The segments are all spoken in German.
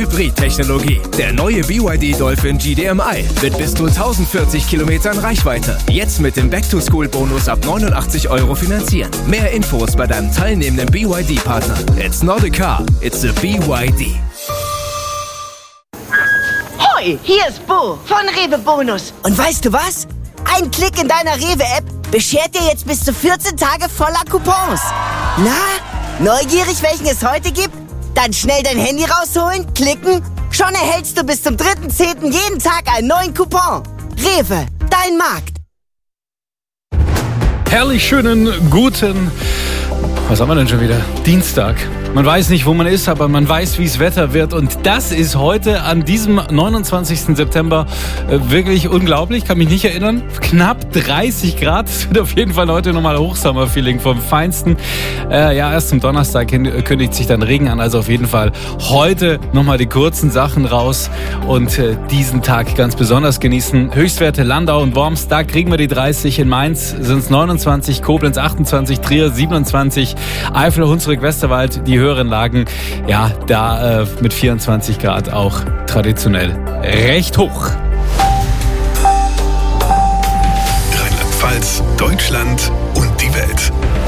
Hybrid-Technologie. Der neue BYD Dolphin GDMI mit bis zu 1040 Kilometern Reichweite. Jetzt mit dem Back-to-School-Bonus ab 89 € finanzieren. Mehr Infos bei deinem teilnehmenden BYD-Partner. It's not a car, it's a BYD. Hoi, hier ist Bo von Rewe Bonus. Und weißt du was? Ein Klick in deiner Rewe-App beschert dir jetzt bis zu 14 Tage voller Coupons. Na, neugierig, welchen es heute gibt? Dann schnell dein Handy rausholen, klicken. Schon erhältst du bis zum 3.10. jeden Tag einen neuen Coupon. Rewe, dein Markt. Herrlich schönen guten, was haben wir denn schon wieder? Dienstag. Man weiß nicht, wo man ist, aber man weiß, wie es Wetter wird. Und das ist heute an diesem 29. September wirklich unglaublich. Ich kann mich nicht erinnern. Knapp 30 Grad. Das wird auf jeden Fall heute nochmal Hochsommer-Feeling vom Feinsten. Erst zum Donnerstag kündigt sich dann Regen an. Also auf jeden Fall heute nochmal die kurzen Sachen raus und diesen Tag ganz besonders genießen. Höchstwerte Landau und Worms, da kriegen wir die 30. In Mainz sind es 29, Koblenz 28, Trier 27, Eifel, Hunsrück, Westerwald, die höheren Lagen, ja, da mit 24 Grad auch traditionell recht hoch. Rheinland-Pfalz, Deutschland und die Welt.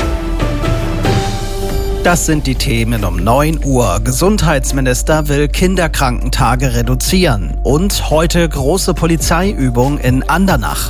Das sind die Themen um 9 Uhr. Gesundheitsminister will Kinderkrankentage reduzieren. Und heute große Polizeiübung in Andernach.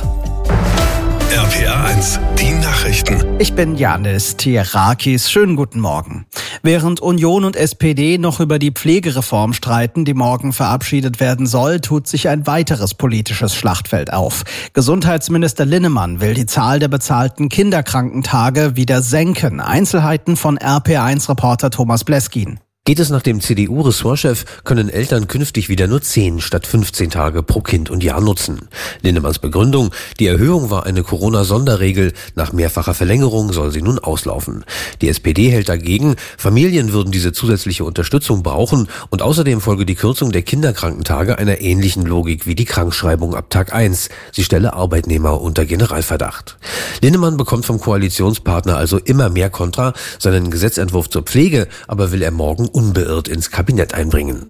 RPA 1, die Nachrichten. Ich bin Janis Tierakis. Schönen guten Morgen. Während Union und SPD noch über die Pflegereform streiten, die morgen verabschiedet werden soll, tut sich ein weiteres politisches Schlachtfeld auf. Gesundheitsminister Linnemann will die Zahl der bezahlten Kinderkrankentage wieder senken. Einzelheiten von RPA1-Reporter Thomas Bleskin. Geht es nach dem CDU-Ressortchef, können Eltern künftig wieder nur 10 statt 15 Tage pro Kind und Jahr nutzen. Lindemanns Begründung: Die Erhöhung war eine Corona-Sonderregel. Nach mehrfacher Verlängerung soll sie nun auslaufen. Die SPD hält dagegen, Familien würden diese zusätzliche Unterstützung brauchen und außerdem folge die Kürzung der Kinderkrankentage einer ähnlichen Logik wie die Krankschreibung ab Tag 1. Sie stelle Arbeitnehmer unter Generalverdacht. Lindemann bekommt vom Koalitionspartner also immer mehr Kontra. Seinen Gesetzentwurf zur Pflege aber will er morgen unbeirrt ins Kabinett einbringen.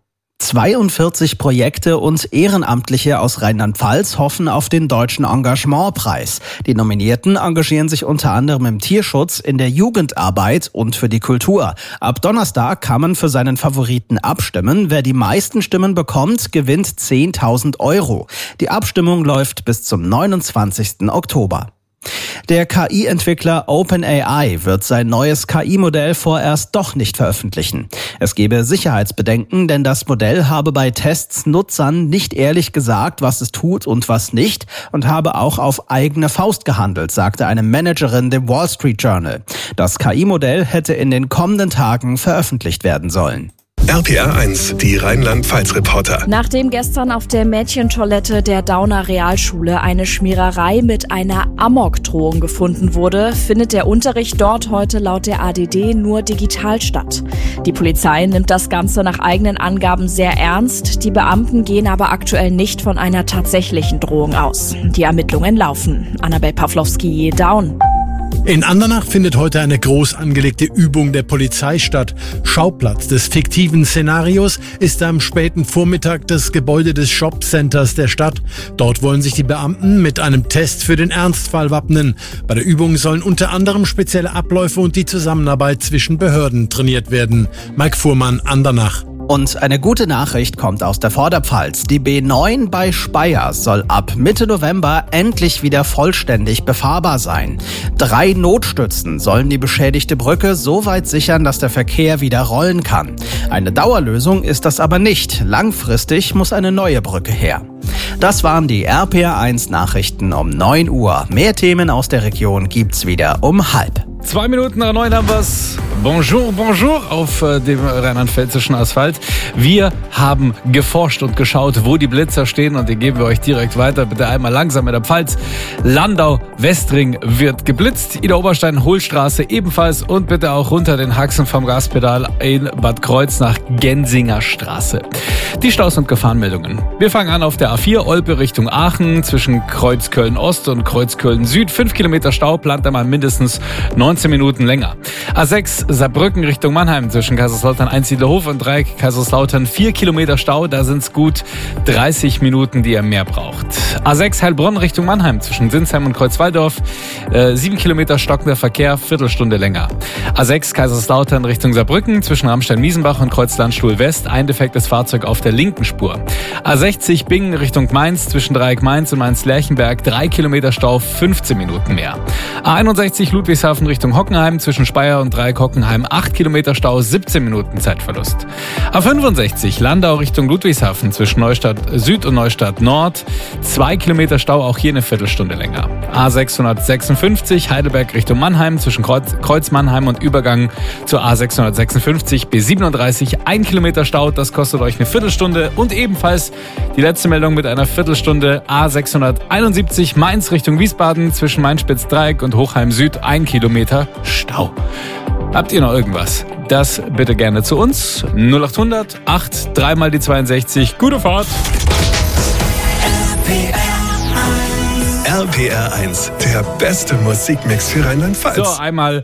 42 Projekte und Ehrenamtliche aus Rheinland-Pfalz hoffen auf den Deutschen Engagementpreis. Die Nominierten engagieren sich unter anderem im Tierschutz, in der Jugendarbeit und für die Kultur. Ab Donnerstag kann man für seinen Favoriten abstimmen. Wer die meisten Stimmen bekommt, gewinnt 10.000 €. Die Abstimmung läuft bis zum 29. Oktober. Der KI-Entwickler OpenAI wird sein neues KI-Modell vorerst doch nicht veröffentlichen. Es gebe Sicherheitsbedenken, denn das Modell habe bei Tests Nutzern nicht ehrlich gesagt, was es tut und was nicht, und habe auch auf eigene Faust gehandelt, sagte eine Managerin dem Wall Street Journal. Das KI-Modell hätte in den kommenden Tagen veröffentlicht werden sollen. RPA 1, die Rheinland-Pfalz-Reporter. Nachdem gestern auf der Mädchentoilette der Dauner Realschule eine Schmiererei mit einer Amokdrohung gefunden wurde, findet der Unterricht dort heute laut der ADD nur digital statt. Die Polizei nimmt das Ganze nach eigenen Angaben sehr ernst. Die Beamten gehen aber aktuell nicht von einer tatsächlichen Drohung aus. Die Ermittlungen laufen. Annabel Pawlowski, Daun. In Andernach findet heute eine groß angelegte Übung der Polizei statt. Schauplatz des fiktiven Szenarios ist am späten Vormittag das Gebäude des Shopcenters der Stadt. Dort wollen sich die Beamten mit einem Test für den Ernstfall wappnen. Bei der Übung sollen unter anderem spezielle Abläufe und die Zusammenarbeit zwischen Behörden trainiert werden. Mike Fuhrmann, Andernach. Und eine gute Nachricht kommt aus der Vorderpfalz. Die B9 bei Speyer soll ab Mitte November endlich wieder vollständig befahrbar sein. 3 Notstützen sollen die beschädigte Brücke so weit sichern, dass der Verkehr wieder rollen kann. Eine Dauerlösung ist das aber nicht. Langfristig muss eine neue Brücke her. Das waren die RPA1 Nachrichten um 9 Uhr. Mehr Themen aus der Region gibt's wieder um 8:30. 2 Minuten nach 9 haben wir's. Bonjour, bonjour auf dem rheinland-pfälzischen Asphalt. Wir haben geforscht und geschaut, wo die Blitzer stehen, und die geben wir euch direkt weiter. Bitte einmal langsam in der Pfalz. Landau, Westring wird geblitzt. Ida Oberstein, Hohlstraße ebenfalls, und bitte auch runter den Haxen vom Gaspedal in Bad Kreuz nach Gensinger Straße. Die Staus- und Gefahrenmeldungen. Wir fangen an auf der A4 Olpe Richtung Aachen zwischen Kreuzköln Ost und Kreuzköln Süd. 5 Kilometer Stau, plant einmal mindestens 90 19 Minuten länger. A6 Saarbrücken Richtung Mannheim zwischen Kaiserslautern Einsiedlerhof und Dreieck Kaiserslautern 4 Kilometer Stau. Da sind es gut 30 Minuten, die ihr mehr braucht. A6 Heilbronn Richtung Mannheim zwischen Sinsheim und Kreuzwaldorf 7 Kilometer stockender Verkehr, Viertelstunde länger. A6 Kaiserslautern Richtung Saarbrücken zwischen Ramstein-Miesenbach und Kreuzlandstuhl West ein defektes Fahrzeug auf der linken Spur. A60 Bingen Richtung Mainz zwischen Dreieck Mainz und Mainz-Lerchenberg 3 Kilometer Stau, 15 Minuten mehr. A61 Ludwigshafen Richtung Hockenheim zwischen Speyer und Dreieck Hockenheim 8 Kilometer Stau, 17 Minuten Zeitverlust. A65 Landau Richtung Ludwigshafen zwischen Neustadt Süd und Neustadt Nord 2 Kilometer Stau, auch hier eine Viertelstunde länger. A656 Heidelberg Richtung Mannheim zwischen Kreuz Mannheim und Übergang zur A656 B37 1 Kilometer Stau, das kostet euch eine Viertelstunde. Und ebenfalls die letzte Meldung mit einer Viertelstunde A671 Mainz Richtung Wiesbaden zwischen Mainspitz-Dreieck und Hochheim Süd 1 Kilometer Stau. Habt ihr noch irgendwas? Das bitte gerne zu uns. 0800 8 3 mal die 62. Gute Fahrt! RPR 1, der beste Musikmix für Rheinland-Pfalz. So, einmal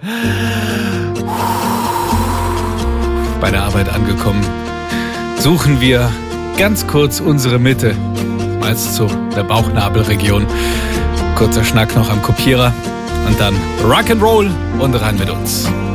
bei der Arbeit angekommen. Suchen wir ganz kurz unsere Mitte. Meist so der Bauchnabelregion. Kurzer Schnack noch am Kopierer. Und dann Rock'n'Roll und rein mit uns.